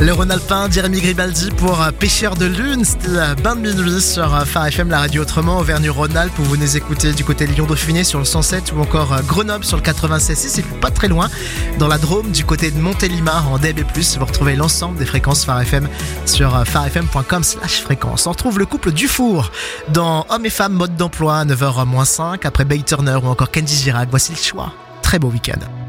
Le Rhône-Alpin, Jérémy Gribaldi pour Pêcheur de Lune. C'était Bain de minuit sur Phare FM, la radio autrement. Auvergne-Rhône-Alpes, vous nous écoutez du côté de Lyon-Dauphiné sur le 107 ou encore Grenoble sur le 96.6 et pas très loin dans la Drôme du côté de Montélimar en DAB+. Vous retrouvez l'ensemble des fréquences Phare FM sur pharefm.com/fréquence. On retrouve le couple Dufour dans Hommes et Femmes mode d'emploi à 9h-5 après Bay Turner ou encore Kenji Girac. Voici le choix. Très beau week-end.